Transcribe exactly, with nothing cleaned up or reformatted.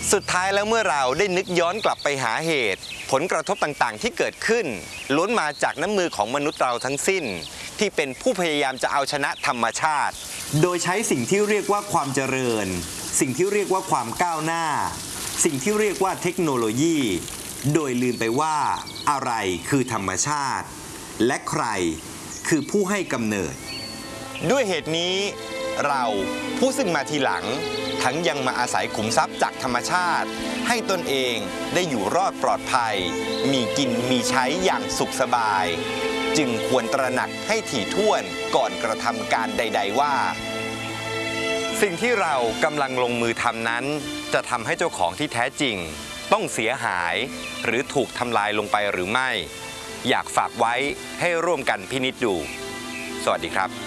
สุดท้ายแล้วเมื่อเราได้นึกย้อนกลับไปหาเหตุผลกระทบต่างๆที่เกิดขึ้นล้วนมาจากน้ำมือของมนุษย์เราทั้งสิ้นที่เป็นผู้พยายามจะเอาชนะธรรมชาติโดยใช้สิ่งที่เรียกว่าความเจริญสิ่งที่เรียกว่าความก้าวหน้าสิ่งที่เรียกว่าเทคโนโลยีโดยลืมไปว่าอะไรคือธรรมชาติและใครคือผู้ให้กำเนิดด้วยเหตุนี้เราผู้ซึ่งมาทีหลังทั้งยังมาอาศัยขุมทรัพย์จากธรรมชาติให้ตนเองได้อยู่รอดปลอดภัยมีกินมีใช้อย่างสุขสบายจึงควรตระหนักให้ถี่ถ้วนก่อนกระทำการใดๆว่าสิ่งที่เรากำลังลงมือทำนั้นจะทำให้เจ้าของที่แท้จริงต้องเสียหายหรือถูกทำลายลงไปหรือไม่อยากฝากไว้ให้ร่วมกันพินิจดูสวัสดีครับ